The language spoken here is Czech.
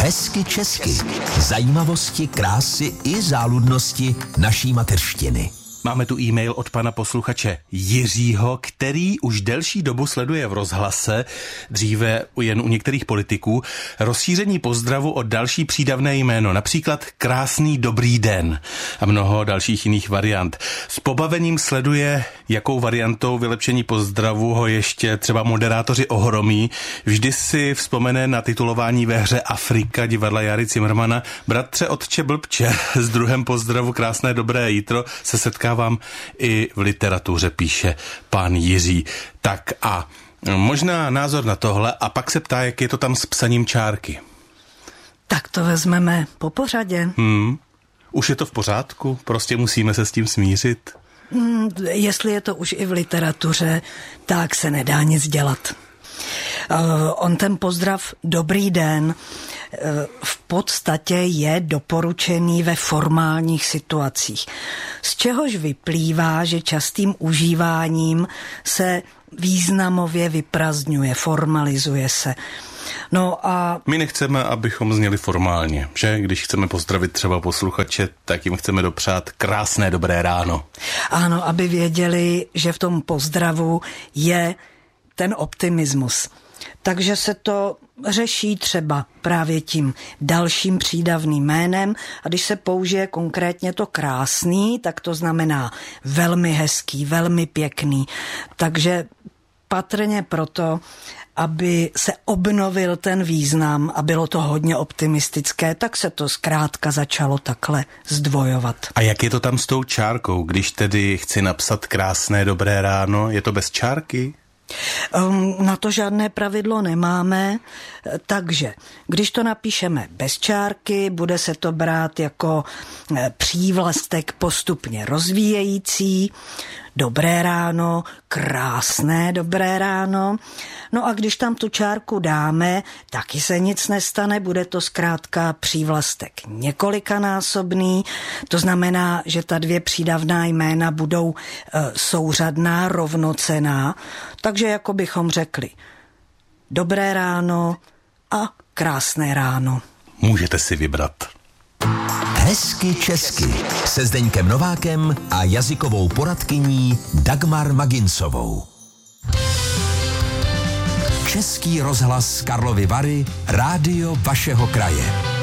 Hezky česky. Zajímavosti, krásy i záludnosti naší mateřštiny. Máme tu e-mail od pana posluchače Jiřího, který už delší dobu sleduje v rozhlase, dříve jen u některých politiků, rozšíření pozdravu o další přídavné jméno, například krásný dobrý den a mnoho dalších jiných variant. S pobavením sleduje, jakou variantou vylepšení pozdravu ho ještě třeba moderátoři ohromí. Vždy si vzpomene na titulování ve hře Afrika divadla Jary Cimrmana. Bratře, otče, blbče, s druhem pozdravu krásné dobré jítro se setkávám i v literatuře, píše pán Jiří. Tak a možná názor na tohle a pak se ptá, jak je to tam s psaním čárky. Tak to vezmeme po pořadě. Už je to v pořádku? Prostě musíme se s tím smířit? Jestli je to už i v literatuře, tak se nedá nic dělat. On ten pozdrav dobrý den v podstatě je doporučený ve formálních situacích, z čehož vyplývá, že častým užíváním se významově vyprazdňuje, formalizuje se. No a my nechceme, abychom zněli formálně, že? Když chceme pozdravit třeba posluchače, tak jim chceme dopřát krásné dobré ráno. Ano, aby věděli, že v tom pozdravu je ten optimismus. Takže se to řeší třeba právě tím dalším přídavným jménem a když se použije konkrétně to krásný, tak to znamená velmi hezký, velmi pěkný. Takže patrně proto, aby se obnovil ten význam a bylo to hodně optimistické, tak se to zkrátka začalo takhle zdvojovat. A jak je to tam s tou čárkou, když tedy chci napsat krásné dobré ráno, je to bez čárky? Na to žádné pravidlo nemáme, takže když to napíšeme bez čárky, bude se to brát jako přívlastek postupně rozvíjející, dobré ráno, krásné dobré ráno. No a když tam tu čárku dáme, taky se nic nestane, bude to zkrátka přívlastek několikanásobný, to znamená, že ta dvě přídavná jména budou souřadná, rovnocenná, takže jako bychom řekli dobré ráno a krásné ráno. Můžete si vybrat. Hezky česky se Zdeňkem Novákem a jazykovou poradkyní Dagmar Maginsovou. Český rozhlas Karlovy Vary, rádio vašeho kraje.